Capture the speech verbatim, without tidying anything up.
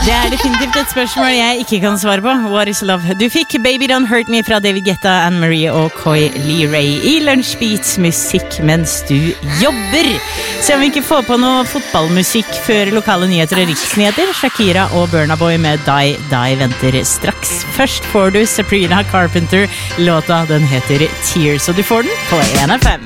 Det er definitivt et spørsmål jeg ikke kan svare på. What is love? Du fikk Baby Don't Hurt Me fra David Guetta, Anne-Marie og Coy Lee Ray i Lunsjbeats musikk mens du jobber. Se om vi ikke får på noe fotballmusikk før lokale nyheter og riksnyheter. Shakira og Burna Boy med Die Die venter straks. Først får du Sabrina Carpenter. Låta den heter Tears, og du får den på en F M.